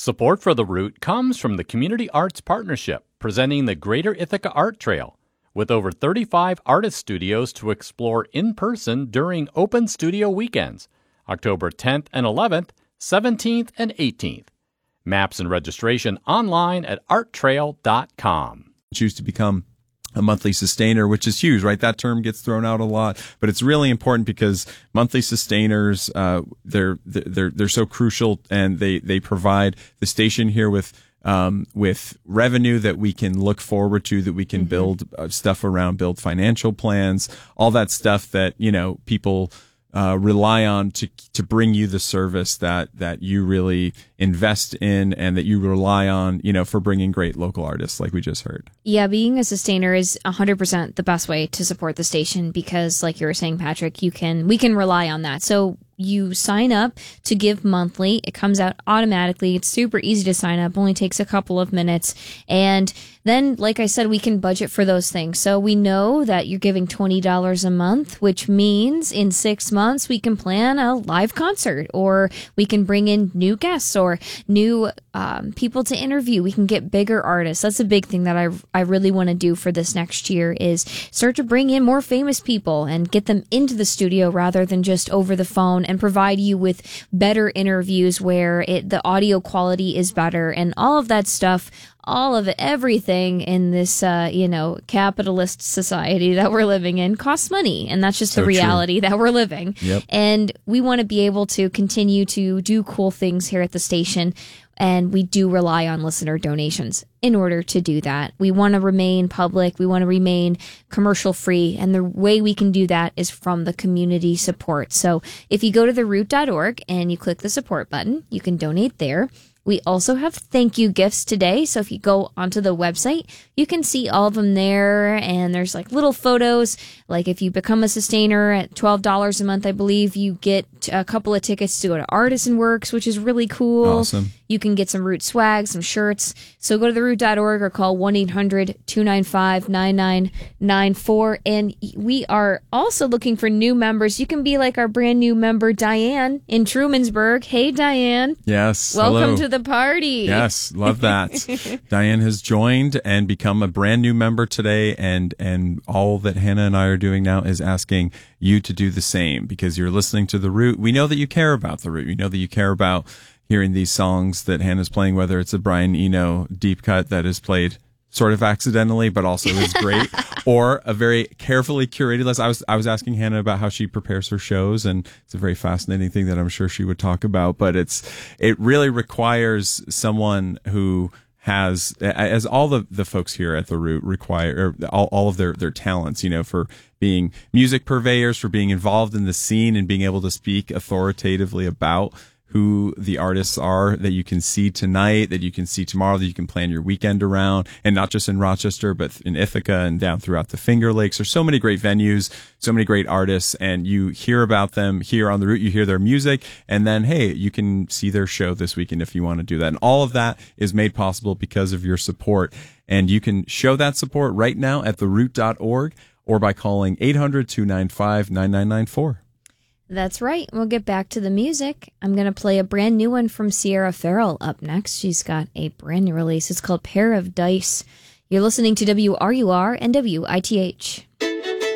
Support for The Root comes from the Community Arts Partnership, presenting the Greater Ithaca Art Trail, with over 35 artist studios to explore in person during open studio weekends, October 10th and 11th, 17th and 18th. Maps and registration online at arttrail.com. Choose to become a monthly sustainer, which is huge, right? That term gets thrown out a lot, but it's really important because monthly sustainers, they're so crucial, and they provide the station here with revenue that we can look forward to, that we can build stuff around, build financial plans, all that stuff that, people rely on to bring you the service that you really invest in and that you rely on, for bringing great local artists like we just heard. Yeah, being a sustainer is 100% the best way to support the station because, like you were saying, Patrick, we can rely on that. So you sign up to give monthly. It comes out automatically. It's super easy to sign up. Only takes a couple of minutes. And then, like I said, we can budget for those things. So we know that you're giving $20 a month, which means in 6 months we can plan a live concert, or we can bring in new guests or new people to interview. We can get bigger artists. That's a big thing that I really want to do for this next year, is start to bring in more famous people and get them into the studio rather than just over the phone, and provide you with better interviews where the audio quality is better and all of that stuff. All of it, everything in this, capitalist society that we're living in costs money. And that's just the reality that we're living. Yep. And we want to be able to continue to do cool things here at the station. And we do rely on listener donations in order to do that. We want to remain public. We want to remain commercial free. And the way we can do that is from the community support. So if you go to theroot.org and you click the support button, you can donate there. We also have thank you gifts today. So if you go onto the website, you can see all of them there. And there's like little photos. Like if you become a sustainer at $12 a month, I believe you get a couple of tickets to go to Artisan Works, which is really cool. Awesome. You can get some Root swag, some shirts. So go to theroot.org or call 1-800-295-9994. And we are also looking for new members. You can be like our brand new member, Diane, in Trumansburg. Hey, Diane. Yes. Welcome hello. to the party. Yes, love that. Diane has joined and become a brand new member today, and all that Hannah and I are doing now is asking you to do the same, because you're listening to The Root. We know that you care about The Root. We know that you care about hearing these songs that Hannah's playing, whether it's a Brian Eno deep cut that is played sort of accidentally, but also is great, or a very carefully curated list. I was asking Hannah about how she prepares her shows, and it's a very fascinating thing that I'm sure she would talk about, but it really requires someone who has, as all the folks here at The Root require, all of their talents, for being music purveyors, for being involved in the scene and being able to speak authoritatively about who the artists are that you can see tonight, that you can see tomorrow, that you can plan your weekend around, and not just in Rochester, but in Ithaca and down throughout the Finger Lakes. There's so many great venues, so many great artists, and you hear about them here on The Root. You hear their music, and then, hey, you can see their show this weekend if you want to do that. And all of that is made possible because of your support. And you can show that support right now at theroot.org or by calling 800-295-9994. That's right. We'll get back to the music. I'm going to play a brand new one from Sierra Farrell up next. She's got a brand new release. It's called Pair of Dice. You're listening to WRUR and WITH.